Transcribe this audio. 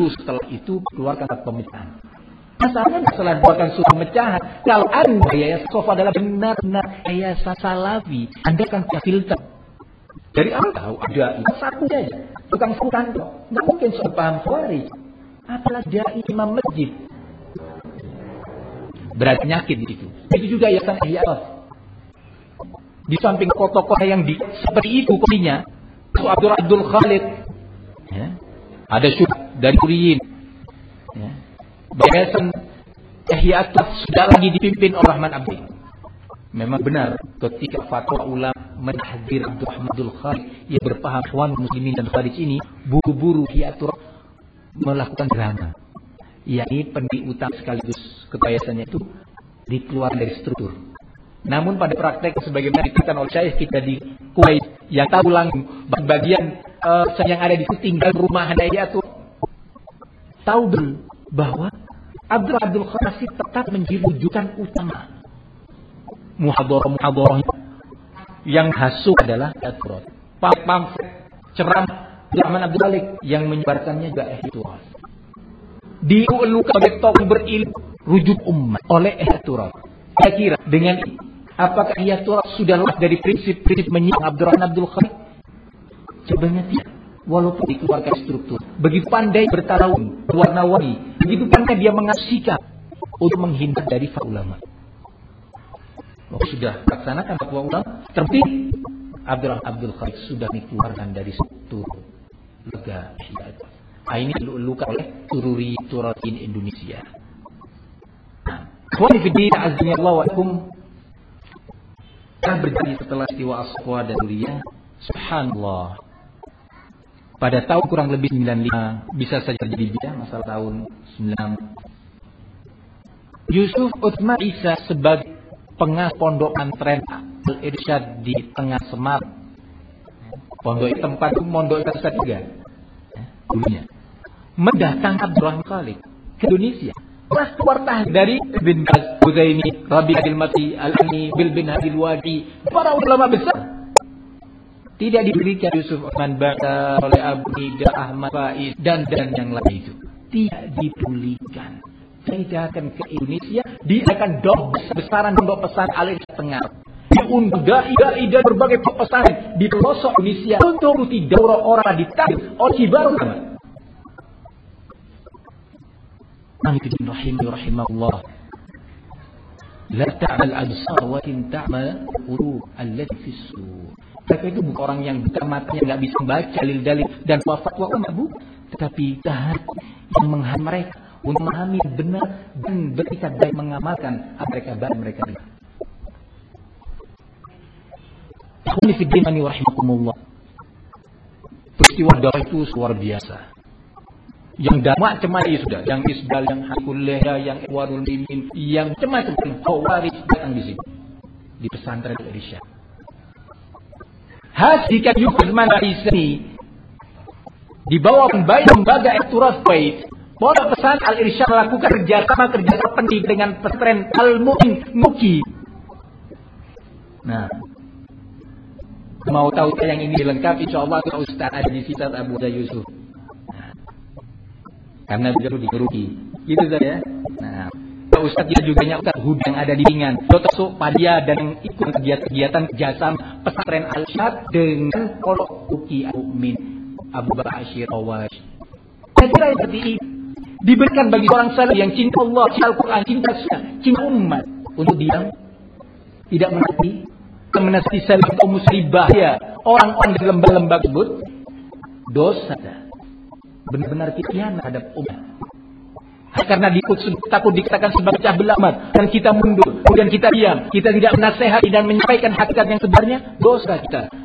setelah itu keluarkan pemecahan. Masalahnya setelah keluarkan surat pemecahan, kalau Anda yayasan Sofa adalah benar-benar yayasan Salafi, Anda akan filter. Dari Anda tahu ada satu saja, tukang kantor, nggak mungkin soal paham Khawarij, apalagi dai imam masjid. Berat penyakit di situ. Itu juga yayasan Ihya. Di samping tokoh yang seperti itu kondisinya, Abdul Khalid, ya. Ada Syuh dari Kuriyin, ya. Yayasan Ihya sudah lagi dipimpin oleh Rahman Abdi. Memang benar ketika fatwa ulama menhadir Abdul Khalid yang berpaham Ikhwan Muslimin dan Khawarij ini, buru-buru Ihya melakukan drama. Yakni pendiri utama sekaligus ketua yayasannya itu dikeluarkan dari struktur. Namun pada praktek sebagaimana dikatakan oleh Syekh kita di Kuwait yang tahu langsung bagian yang ada di situ tinggal rumah Ihya tahu bahwa Abdul Khalid tetap menjadi rujukan utama. Muhadharah yang hasuk adalah Ihya. Pamflet ceramah Rahman Abdul Malik yang menyebarkannya juga Ihya. Diulukan oleh tokoh berilmu rujuk umat oleh Ihya. Saya kira dengan ini, apakah Ihya sudah lepas dari prinsip-prinsip menyerang Abdul Khalid? Sebenarnya tidak. Walaupun dikeluarkan struktur, begitu pandai bertarawih, warna-warni, begitu pandai dia mengambil sikap untuk menghindar dari fatwa ulama. Sudah laksanakan fatwa ulama, terpilih Abdul Khalid sudah dikeluarkan dari struktur lega Ihya. Ini diluka oleh Turatin Indonesia. Ikhwani fi din, azza wa jalla, telah berjadi setelah istiwa As-Safwa dan Duriyah. Subhanallah. Pada tahun kurang lebih 95, bisa saja terjadi beda, masalah tahun 9. Yusuf Utsman Isa sebagai pengasuh pondok pesantren Al-Irsyad di tengah Semarang. Pondok tempat pondok Al-Irsyad juga. Dulunya mendatang Abdurrahman Khalid ke Indonesia. Kelas keluar dari bin Baz, Huzaimi, Rabi' Al-Mati, Al-Ani, Bil bin Hadil Wadi, para ulama besar. Tidak diberikan Yusuf Utsman Bakar oleh Abu Nida, Ahmad Faiz dan yang lain itu. Tidak dipedulikan. Dia akan ke Indonesia, dia akan besaran pondok pesantren Al-Irsyad Tengah. Diunduh dai dan berbagai pesantren di pelosok Indonesia untuk mengikuti daurah orang di Tahir Cibarus. Amin rahimahullah. La ta'mal absar wa in ta'mal qulub allati fis sur. Mereka itu bukan orang yang buta matanya enggak bisa membaca dalil-dalil dan fatwa ulama, tetapi tahan yang menghalang mereka untuk memahami benar dan berikat dan mengamalkan apa mereka baca mereka dengar. Ikhwani fi din rahimakumullah. Peristiwa dakwah itu luar biasa. Yang macam-macam sudah, yang Isbal, yang Hakullah, yang Ikhwanul Muslimin, yang macam-macam Khawarij datang di sini di pesantren Al-Irsyad. Hasilkan Yusuf Utsman ini di bawah lembaga Turas Bait, pondok pesantren Al-Irsyad melakukan kerjasama penting dengan pesantren Al-Mu'in Muki. Nah, mau tahu yang ini lengkap, insyaallah Ustaz ada di sini, Abu Yusuf. Karena beliau dikeruki, gitu saja. Nah, Ustaz kita juga Ustaz Hud yang ada di Ringan, Dr. Padia dan yang ikut kegiatan kerjasama pesantren Al-Irsyad dengan Pondok Uki Al-Mu'min Abu Bakar Asyir Awash. Saya kira seperti ini diberikan bagi orang saleh yang cinta Allah, cinta Al-Quran, cinta Sunnah, cinta umat untuk diam, tidak menasihati saleh kaum muslimah ya orang-orang di lembaga tersebut dosa. Benar-benar khianat terhadap umat. Karena takut dikatakan sebagai pecah belah umat dan kita mundur, kemudian kita diam, kita tidak menasehati dan menyampaikan hakikat yang sebenarnya, dosa kita.